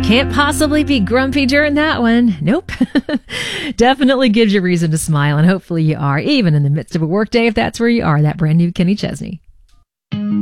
Can't possibly be grumpy during that one. Nope. Definitely gives you reason to smile, and hopefully you are, even in the midst of a workday, if that's where you are. That brand new Kenny Chesney.